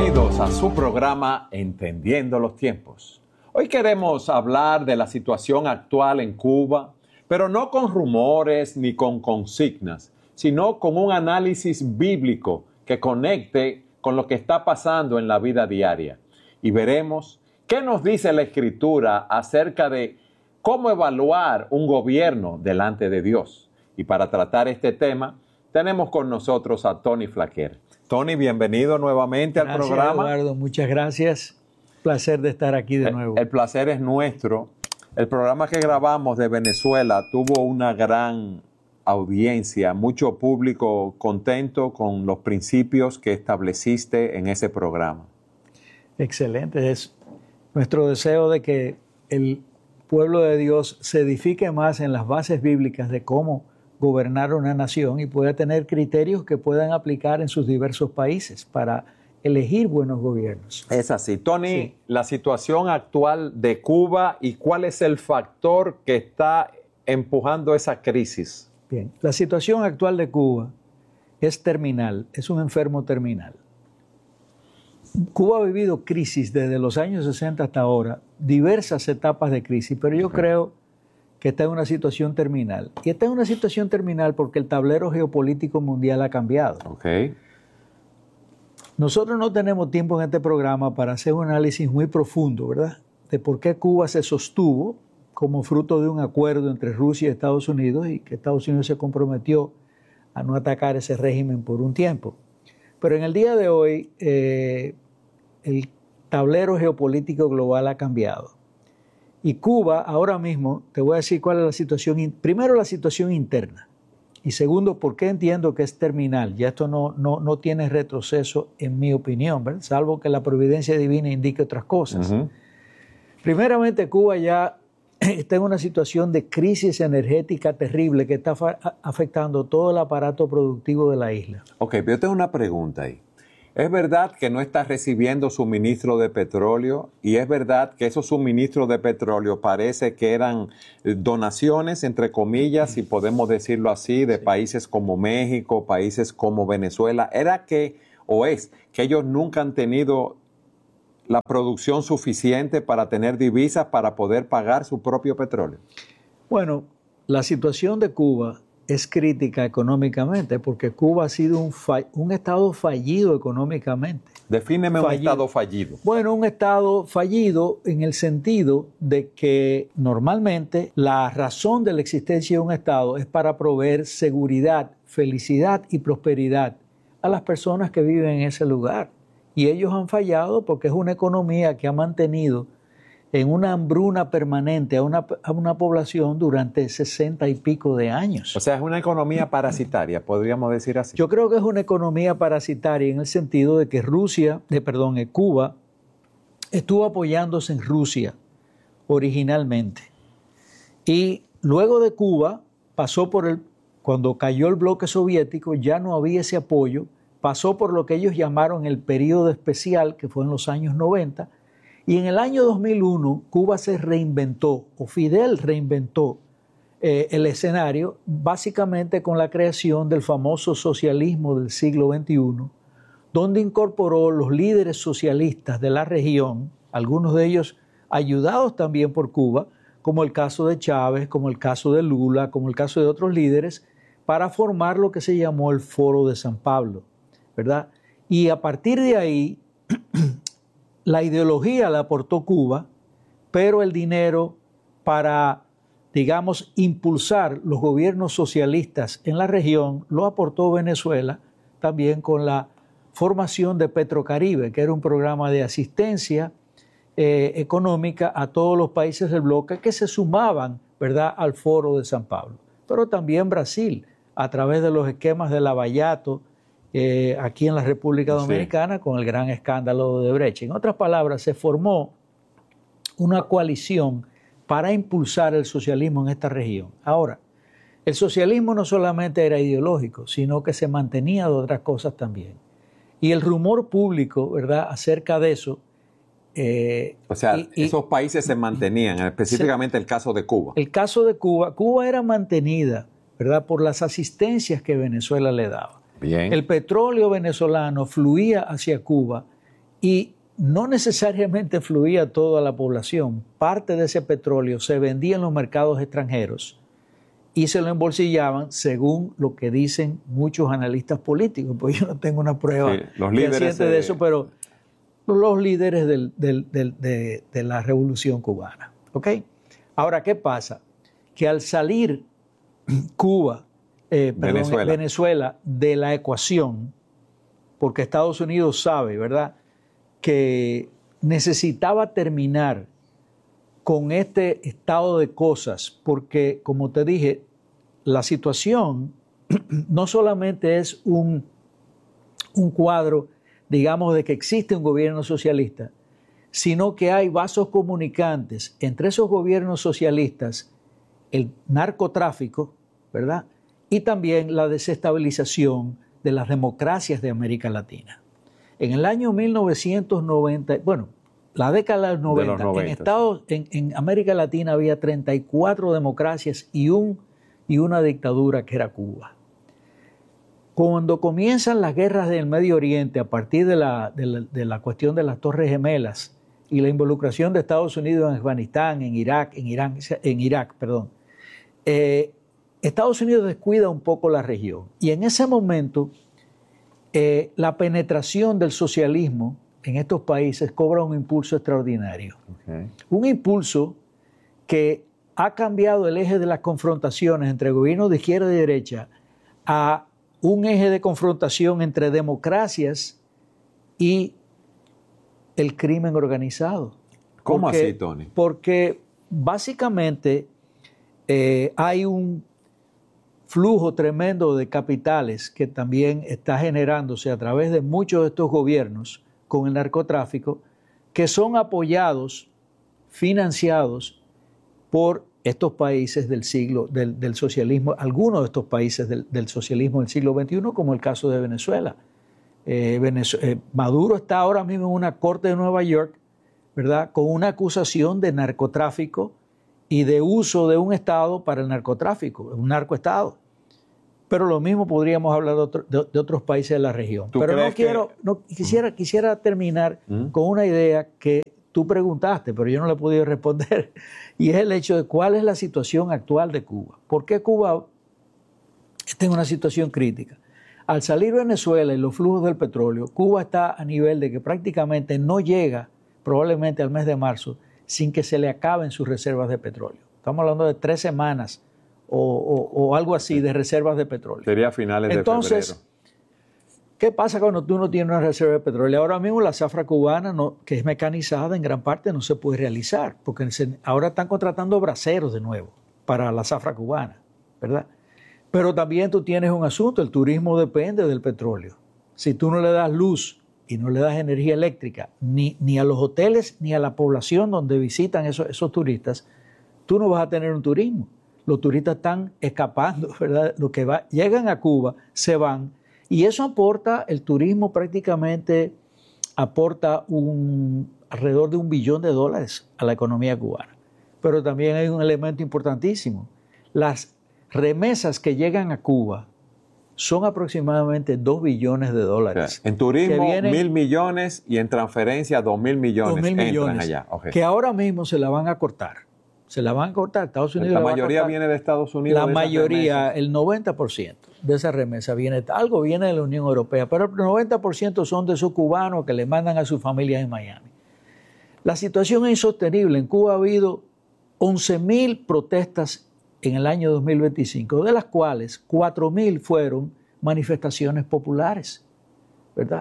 Bienvenidos a su programa Entendiendo los Tiempos. Hoy queremos hablar de la situación actual en Cuba, pero no con rumores ni con consignas, sino con un análisis bíblico que conecte con lo que está pasando en la vida diaria. Y veremos qué nos dice la Escritura acerca de cómo evaluar un gobierno delante de Dios. Y para tratar este tema, tenemos con nosotros a Tony Flaquer. Tony, bienvenido nuevamente al programa. Gracias, Eduardo. Muchas gracias. Placer de estar aquí de nuevo. El placer es nuestro. El programa que grabamos de Venezuela tuvo una gran audiencia, mucho público contento con los principios que estableciste en ese programa. Excelente. Es nuestro deseo de que el pueblo de Dios se edifique más en las bases bíblicas de cómo gobernar una nación y pueda tener criterios que puedan aplicar en sus diversos países para elegir buenos gobiernos. Es así. Tony, Sí. La situación actual de Cuba y cuál es el factor que está empujando esa crisis. Bien, la situación actual de Cuba es terminal, es un enfermo terminal. Cuba ha vivido crisis desde los años 60 hasta ahora, diversas etapas de crisis, pero yo creo que está en una situación terminal. Y está en una situación terminal porque el tablero geopolítico mundial ha cambiado. Okay. Nosotros no tenemos tiempo en este programa para hacer un análisis muy profundo, ¿verdad?, de por qué Cuba se sostuvo como fruto de un acuerdo entre Rusia y Estados Unidos y que Estados Unidos se comprometió a no atacar ese régimen por un tiempo. Pero en el día de hoy, el tablero geopolítico global ha cambiado. Y Cuba, ahora mismo, te voy a decir cuál es la situación, primero la situación interna, y segundo, por qué entiendo que es terminal. Ya esto no tiene retroceso en mi opinión, ¿verdad?, salvo que la providencia divina indique otras cosas. Uh-huh. Primeramente, Cuba ya está en una situación de crisis energética terrible que está afectando todo el aparato productivo de la isla. Ok, pero yo tengo una pregunta ahí. ¿Es verdad que no está recibiendo suministro de petróleo? ¿Y es verdad que esos suministros de petróleo parece que eran donaciones, entre comillas, si podemos decirlo así, de países como México, países como Venezuela? ¿Era que, o es, que ellos nunca han tenido la producción suficiente para tener divisas para poder pagar su propio petróleo? Bueno, la situación de Cuba es crítica económicamente porque Cuba ha sido un estado fallido económicamente. Defíneme un estado fallido. Bueno, un estado fallido en el sentido de que normalmente la razón de la existencia de un estado es para proveer seguridad, felicidad y prosperidad a las personas que viven en ese lugar. Y ellos han fallado porque es una economía que ha mantenido en una hambruna permanente a una población durante 60 y pico de años. O sea, es una economía parasitaria, podríamos decir así. Yo creo que es una economía parasitaria en el sentido de que Cuba estuvo apoyándose en Rusia originalmente. Y luego de Cuba cuando cayó el bloque soviético, ya no había ese apoyo, pasó por lo que ellos llamaron el periodo especial, que fue en los años 90, y en el año 2001 Cuba se reinventó, o Fidel reinventó el escenario, básicamente con la creación del famoso socialismo del siglo XXI, donde incorporó los líderes socialistas de la región, algunos de ellos ayudados también por Cuba, como el caso de Chávez, como el caso de Lula, como el caso de otros líderes, para formar lo que se llamó el Foro de San Pablo, ¿verdad? Y a partir de ahí, la ideología la aportó Cuba, pero el dinero para, digamos, impulsar los gobiernos socialistas en la región lo aportó Venezuela, también con la formación de Petrocaribe, que era un programa de asistencia económica a todos los países del bloque que se sumaban, ¿verdad?, al Foro de San Pablo. Pero también Brasil, a través de los esquemas de Lavallato, aquí en la República Dominicana, sí, con el gran escándalo de Odebrecht. En otras palabras, se formó una coalición para impulsar el socialismo en esta región. Ahora, el socialismo no solamente era ideológico, sino que se mantenía de otras cosas también. Y el rumor público, ¿verdad?, acerca de eso... esos países se mantenían, específicamente el caso de Cuba. El caso de Cuba, Cuba era mantenida, ¿verdad?, por las asistencias que Venezuela le daba. Bien. El petróleo venezolano fluía hacia Cuba y no necesariamente fluía a toda la población. Parte de ese petróleo se vendía en los mercados extranjeros y se lo embolsillaban según lo que dicen muchos analistas políticos, pues yo no tengo una prueba fehaciente de eso, pero los líderes de la Revolución Cubana. ¿Ok? Ahora, ¿qué pasa? Que al salir Venezuela de la ecuación, porque Estados Unidos sabe, ¿verdad?, que necesitaba terminar con este estado de cosas, porque, como te dije, la situación no solamente es un cuadro, digamos, de que existe un gobierno socialista, sino que hay vasos comunicantes entre esos gobiernos socialistas, el narcotráfico, ¿verdad?, y también la desestabilización de las democracias de América Latina. En el año 1990, bueno, la década de los 90, en América Latina había 34 democracias y una dictadura que era Cuba. Cuando comienzan las guerras del Medio Oriente a partir de la cuestión de las Torres Gemelas y la involucración de Estados Unidos en Afganistán, en Irak, Estados Unidos descuida un poco la región. Y en ese momento, la penetración del socialismo en estos países cobra un impulso extraordinario. Okay. Un impulso que ha cambiado el eje de las confrontaciones entre gobiernos de izquierda y derecha a un eje de confrontación entre democracias y el crimen organizado. ¿Cómo así, Tony? Porque básicamente hay un flujo tremendo de capitales que también está generándose a través de muchos de estos gobiernos con el narcotráfico, que son apoyados, financiados por estos países del socialismo, algunos de estos países del socialismo del siglo XXI, como el caso de Venezuela. Maduro está ahora mismo en una corte de Nueva York, ¿verdad?, con una acusación de narcotráfico y de uso de un Estado para el narcotráfico, un narcoestado. Pero lo mismo podríamos hablar de otros países de la región. Pero quisiera terminar con una idea que tú preguntaste, pero yo no le he podido responder, y es el hecho de cuál es la situación actual de Cuba. ¿Por qué Cuba está en una situación crítica? Al salir Venezuela y los flujos del petróleo, Cuba está a nivel de que prácticamente no llega probablemente al mes de marzo sin que se le acaben sus reservas de petróleo. Estamos hablando de 3 semanas o algo así de reservas de petróleo. Sería a finales de febrero. Entonces, ¿qué pasa cuando tú no tienes una reserva de petróleo? Ahora mismo la zafra cubana, que es mecanizada en gran parte, no se puede realizar, porque ahora están contratando braceros de nuevo para la zafra cubana, ¿verdad? Pero también tú tienes un asunto, el turismo depende del petróleo. Si tú no le das luz y no le das energía eléctrica ni a los hoteles ni a la población donde visitan esos turistas, tú no vas a tener un turismo. Los turistas están escapando, ¿verdad? Llegan a Cuba, se van, y eso aporta, el turismo prácticamente aporta alrededor de $1 billón a la economía cubana. Pero también hay un elemento importantísimo. Las remesas que llegan a Cuba son aproximadamente $2 billones. O sea, en turismo, 1.000 millones y en transferencia 2.000 millones. 2.000 millones allá. Okay. Que ahora mismo se la van a cortar. Se la van a cortar. Estados Unidos la mayoría viene de Estados Unidos. La mayoría, el 90% de esa remesa viene, algo viene de la Unión Europea, pero el 90% son de esos cubanos que le mandan a sus familias en Miami. La situación es insostenible. En Cuba ha habido 11.000 protestas en el año 2025, de las cuales 4.000 fueron manifestaciones populares, ¿verdad?,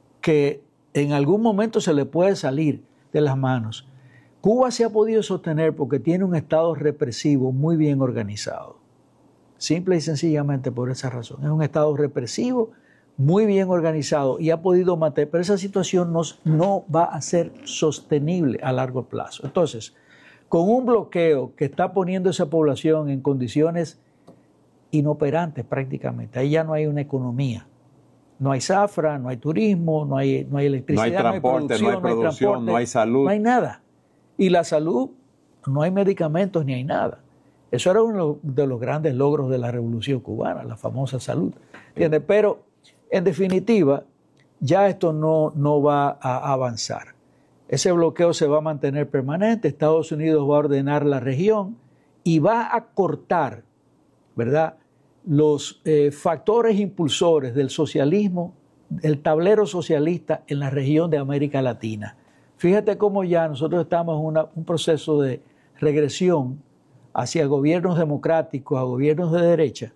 que en algún momento se le puede salir de las manos. Cuba se ha podido sostener porque tiene un Estado represivo muy bien organizado. Simple y sencillamente por esa razón. Es un Estado represivo muy bien organizado y ha podido mantener, pero esa situación no va a ser sostenible a largo plazo. Entonces, con un bloqueo que está poniendo esa población en condiciones inoperantes prácticamente, ahí ya no hay una economía. No hay zafra, no hay turismo, no hay electricidad, no hay producción, no hay salud. No hay nada. Y la salud, no hay medicamentos ni hay nada. Eso era uno de los grandes logros de la Revolución Cubana, la famosa salud. ¿Entiendes? Pero, en definitiva, ya esto no va a avanzar. Ese bloqueo se va a mantener permanente, Estados Unidos va a ordenar la región y va a cortar, ¿verdad?, los factores impulsores del socialismo, el tablero socialista en la región de América Latina. Fíjate cómo ya nosotros estamos en un proceso de regresión hacia gobiernos democráticos, a gobiernos de derecha,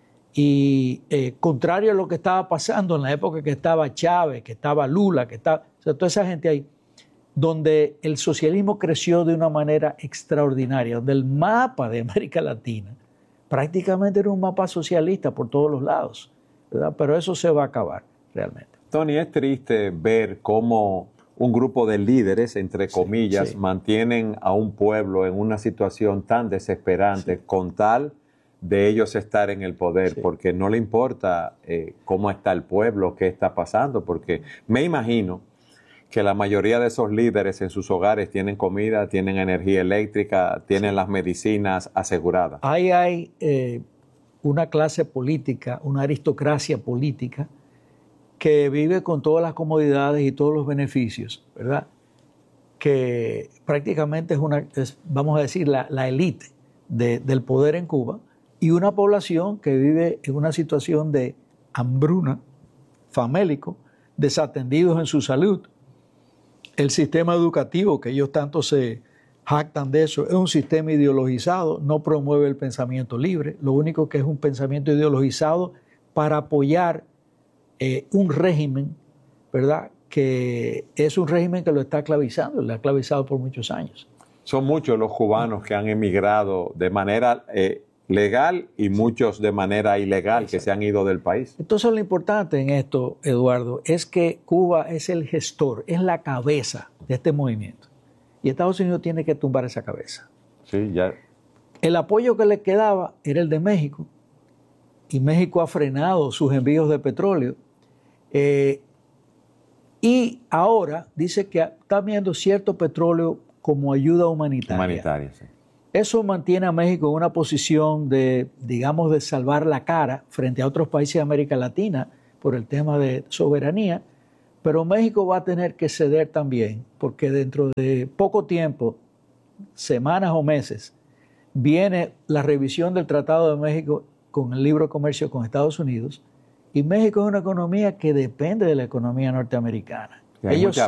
y contrario a lo que estaba pasando en la época que estaba Chávez, que estaba Lula, que estaba, o sea, toda esa gente ahí, donde el socialismo creció de una manera extraordinaria, donde el mapa de América Latina prácticamente era un mapa socialista por todos los lados, ¿verdad? Pero eso se va a acabar realmente. Tony, es triste ver cómo un grupo de líderes, entre comillas, mantienen a un pueblo en una situación tan desesperante con tal de ellos estar en el poder, porque no le importa cómo está el pueblo, qué está pasando, porque me imagino que la mayoría de esos líderes en sus hogares tienen comida, tienen energía eléctrica, tienen las medicinas aseguradas. Hay una clase política, una aristocracia política que vive con todas las comodidades y todos los beneficios, ¿verdad? Que prácticamente vamos a decir, la élite del poder en Cuba, y una población que vive en una situación de hambruna, famélico, desatendidos en su salud. El sistema educativo, que ellos tanto se jactan de eso, es un sistema ideologizado, no promueve el pensamiento libre, lo único que es un pensamiento ideologizado para apoyar un régimen, ¿verdad?, que es un régimen que lo está esclavizando, lo ha esclavizado por muchos años. Son muchos los cubanos que han emigrado de manera legal y muchos de manera ilegal que se han ido del país. Entonces lo importante en esto, Eduardo, es que Cuba es el gestor, es la cabeza de este movimiento. Y Estados Unidos tiene que tumbar esa cabeza. Sí, ya. El apoyo que le quedaba era el de México, y México ha frenado sus envíos de petróleo. Y ahora dice que está viendo cierto petróleo como ayuda humanitaria. Sí. Eso mantiene a México en una posición de, digamos, de salvar la cara frente a otros países de América Latina por el tema de soberanía, pero México va a tener que ceder también, porque dentro de poco tiempo, semanas o meses, viene la revisión del Tratado de México con el libre comercio con Estados Unidos, y México es una economía que depende de la economía norteamericana. Ellos